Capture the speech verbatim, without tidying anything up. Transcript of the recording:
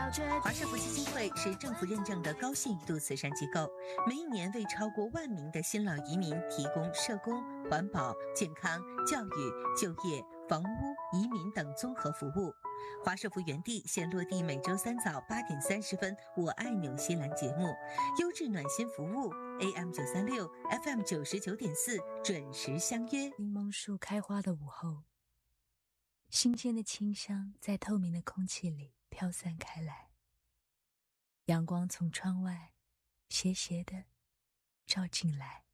华社福基金会是政府认证的高信誉度慈善机构，每一年为超过万名的新老移民提供社工、环保、健康、教育、就业、房屋、移民等综合服务。华社福园地现落地每周三早八点三十分《我爱纽西兰》节目，优质暖心服务 A M 九三六 F M 九十九点四准时相约。 柠檬树开花的午后，新鲜的清香在透明的空气里飘散开来，阳光从窗外斜斜地照进来。